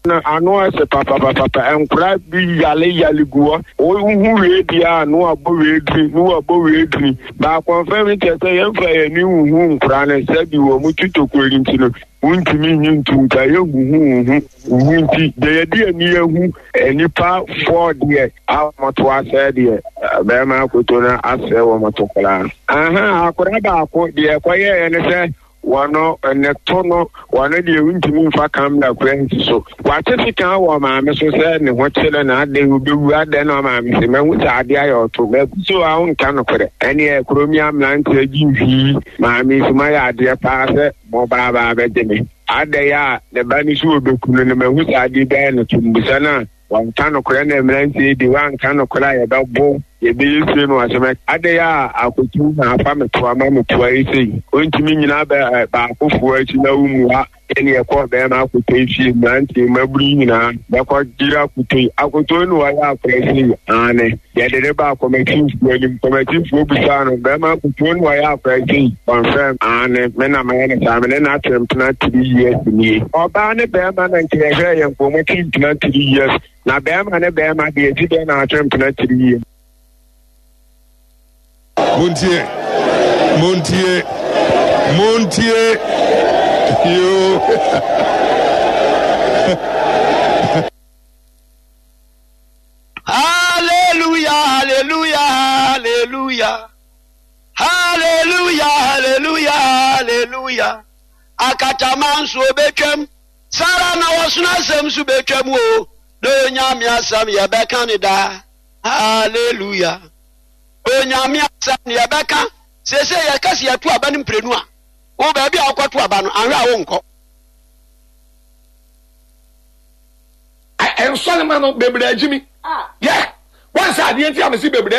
na ano ase papa enkura bi yale guo o hu redia no abowedri ba confirm te say yemfa ye ni hu nkura na se bi wo mututokori ntino untimi nyintu ka ye hu nti de ye dia ni ehu enipa 4 de amoto ase de be ma akoto na ase wo motokala akura ba ko de kwaye ne se wano netono wana de untimi mfa kam na kwanti so watefika wo ma me so se ne ho chele na ade obewu ade na ma me se mahu ta ade ayo to be so awon kan kore ene e kromi amlant aginfi ma me so ma ya ade pa se mo ba be de me ade ya de bani so obekunu ne mahu ta ade be na tumbusa na wan kan kore na amlant de wan kan kore ya ba bo yebe yese no asema ade ya akotu na afa meto ama meto ayisi ontimi nyina ba akofo achi na umua ene ekọ be na akotu ifi nanti maburi nyina ba ko dira akotu no ya akwesi ane ya de ba committee fu bisa no be ma akotu no ya akwesi confirm ane mena ma ya na me na attempt na 3 years ni oba ne be ma na nkirehwe ye nkomo 3 years na be ma ne be ma de ti be na attempt na 3 years. Montier. Yo. Hallelujah, hallelujah, hallelujah. Hallelujah, hallelujah, hallelujah. Akataman so betwem. Sara na wasuna sem so betwem o. Do nyame asam ye be Canada. Hallelujah. Onyame asam ye be kan. Sese ye kasi ya tu abani mprenu a. O ba bia akwatu abano anhwe a wo nko. En so le man bebre ajimi. Yeah. Once I didn't see bebre